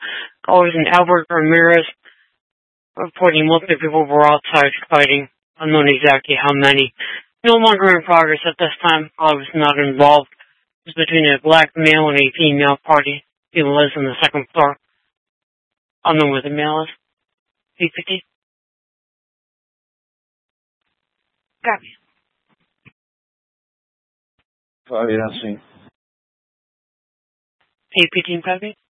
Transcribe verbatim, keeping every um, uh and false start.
Callers in Albert Ramirez reporting multiple people were outside fighting, unknown exactly how many. No longer in progress at this time. I was not involved. It was between a black male and a female party. Female lives on the second floor. Unknown where the male is. P fifty. Copy. Fabian, sim. P fifteen, copy.